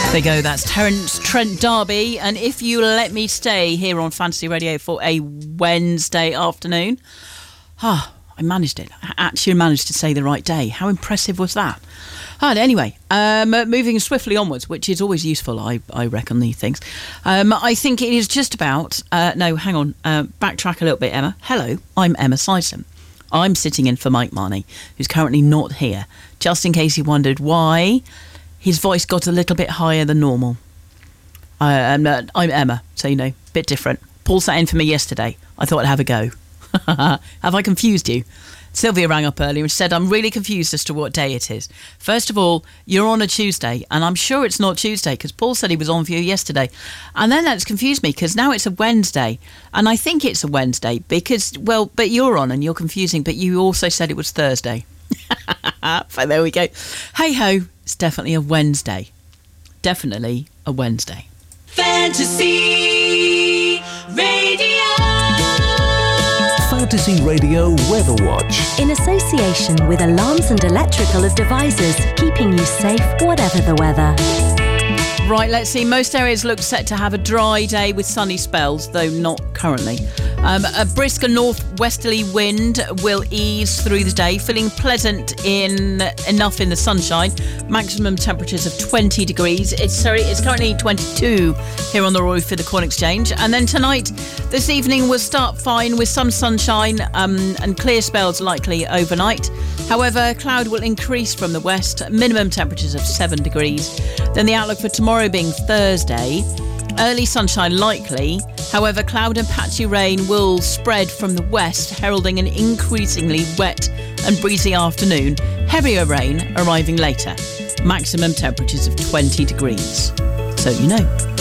There you go, that's Terence Trent D'Arby, and If You Let Me Stay here on Fantasy Radio for a Wednesday afternoon. I managed it. I actually managed to say the right day. How impressive was that? Anyway, moving swiftly onwards, which is always useful, I reckon, these things. I think it is just about... backtrack a little bit, Emma. Hello, I'm Emma Sison. I'm sitting in for Mike Marney, who's currently not here, just in case you wondered why his voice got a little bit higher than normal. I'm Emma, so, a bit different. Paul sat in for me yesterday. I thought I'd have a go. Have I confused you? Sylvia rang up earlier and said, I'm really confused as to what day it is. First of all, you're on a Tuesday, and I'm sure it's not Tuesday, because Paul said he was on for you yesterday. And then that's confused me, because now it's a Wednesday. And I think it's a Wednesday, because, but you're on and you're confusing, but you also said it was Thursday. So there we go. Hey-ho, it's definitely a Wednesday. Definitely a Wednesday. Fantasy Radio. Fantasy Radio Weather Watch. In association with Alarms and Electrical Devices, keeping you safe whatever the weather. Right, let's see. Most areas look set to have a dry day with sunny spells, though not currently. A brisk and northwesterly wind will ease through the day, feeling pleasant enough in the sunshine. Maximum temperatures of 20 degrees. It's currently 22 here on the Royal Filter Corn Exchange. And then tonight, this evening will start fine with some sunshine and clear spells likely overnight. However, cloud will increase from the west, minimum temperatures of 7 degrees. Then the outlook for tomorrow being Thursday, early sunshine likely. However, cloud and patchy rain will spread from the west, heralding an increasingly wet and breezy afternoon. Heavier rain arriving later. Maximum temperatures of 20 degrees. So you know.